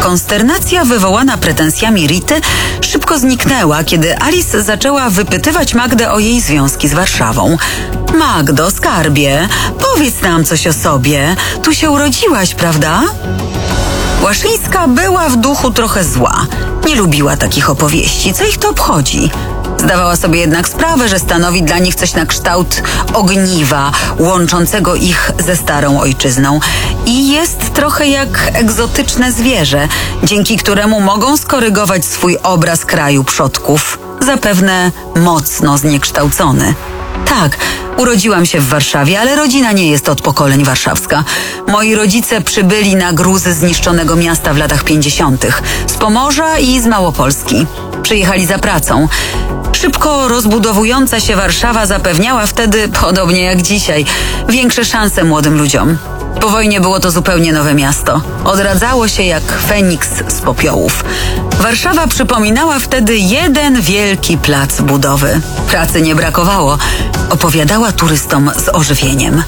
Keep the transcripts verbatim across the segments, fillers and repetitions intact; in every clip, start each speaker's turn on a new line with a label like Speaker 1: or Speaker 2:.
Speaker 1: Konsternacja wywołana pretensjami Rity szybko zniknęła, kiedy Alice zaczęła wypytywać Magdę o jej związki z Warszawą. Magdo, skarbie, powiedz nam coś o sobie. Tu się urodziłaś, prawda? Łaszyńska była w duchu trochę zła. Nie lubiła takich opowieści. Co ich to obchodzi? Zdawała sobie jednak sprawę, że stanowi dla nich coś na kształt ogniwa, łączącego ich ze starą ojczyzną. I jest trochę jak egzotyczne zwierzę, dzięki któremu mogą skorygować swój obraz kraju przodków, zapewne mocno zniekształcony. Tak, urodziłam się w Warszawie, ale rodzina nie jest od pokoleń warszawska. Moi rodzice przybyli na gruzy zniszczonego miasta w latach pięćdziesiątych. Z Pomorza i z Małopolski. Przyjechali za pracą. Szybko rozbudowująca się Warszawa zapewniała wtedy, podobnie jak dzisiaj, większe szanse młodym ludziom. Po wojnie było to zupełnie nowe miasto. Odradzało się jak Feniks z popiołów. Warszawa przypominała wtedy jeden wielki plac budowy. Pracy nie brakowało, opowiadała turystom z ożywieniem.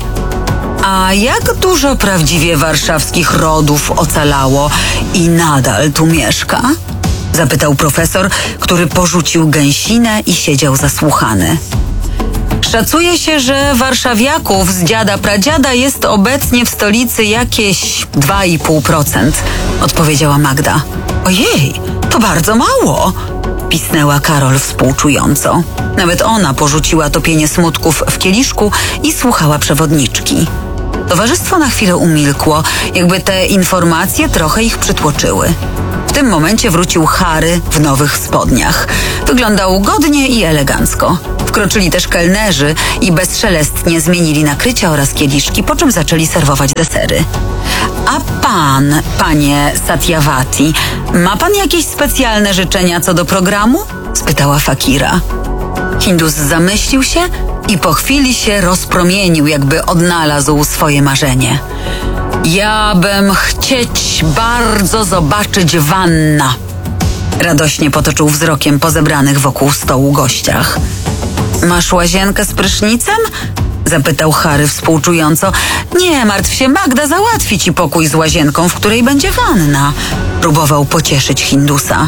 Speaker 1: A jak dużo prawdziwie warszawskich rodów ocalało i nadal tu mieszka? Zapytał profesor, który porzucił gęsinę i siedział zasłuchany. Szacuje się, że warszawiaków z dziada pradziada jest obecnie w stolicy jakieś dwa i pół procent, odpowiedziała Magda. Ojej, to bardzo mało, pisnęła Karol współczująco. Nawet ona porzuciła topienie smutków w kieliszku i słuchała przewodniczki. Towarzystwo na chwilę umilkło, jakby te informacje trochę ich przytłoczyły. W tym momencie wrócił Harry w nowych spodniach. Wyglądał godnie i elegancko. Wkroczyli też kelnerzy i bezszelestnie zmienili nakrycia oraz kieliszki, po czym zaczęli serwować desery. A pan, panie Satyavati, ma pan jakieś specjalne życzenia co do programu? Spytała Fakira. Hindus zamyślił się i po chwili się rozpromienił, jakby odnalazł swoje marzenie. Ja bym chcieć bardzo zobaczyć Wanna. Radośnie potoczył wzrokiem po zebranych wokół stołu gościach. Masz łazienkę z prysznicem? Zapytał Harry współczująco. Nie martw się, Magda załatwi ci pokój z łazienką, w której będzie wanna. Próbował pocieszyć Hindusa.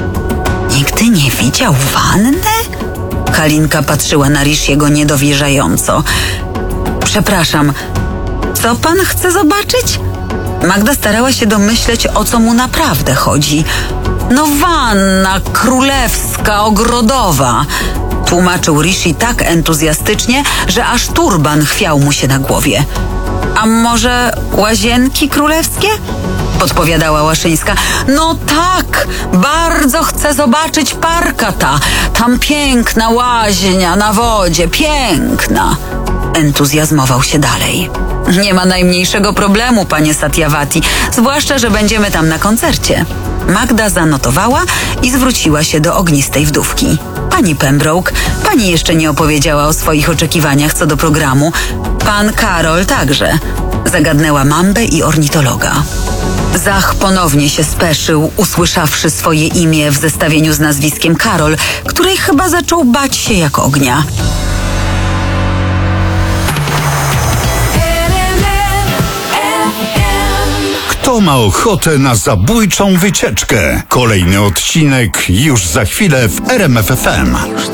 Speaker 1: Nigdy nie widział wanny? Kalinka patrzyła na Rishiego niedowierzająco. Przepraszam, co pan chce zobaczyć? Magda starała się domyśleć, o co mu naprawdę chodzi. No wanna królewska, ogrodowa, tłumaczył Rishi tak entuzjastycznie, że aż turban chwiał mu się na głowie. A może łazienki królewskie? Podpowiadała Łaszyńska. No tak, bardzo chcę zobaczyć Parkata. Tam piękna łaźnia na wodzie, piękna. Entuzjazmował się dalej. Nie ma najmniejszego problemu, panie Satyavati, zwłaszcza, że będziemy tam na koncercie. Magda zanotowała i zwróciła się do ognistej wdówki. Pani Pembroke, pani jeszcze nie opowiedziała o swoich oczekiwaniach co do programu. Pan Karol także. Zagadnęła Mambę i ornitologa. Zach ponownie się speszył, usłyszawszy swoje imię w zestawieniu z nazwiskiem Karol, której chyba zaczął bać się jak ognia.
Speaker 2: Kto ma ochotę na zabójczą wycieczkę? Kolejny odcinek już za chwilę w R M F F M.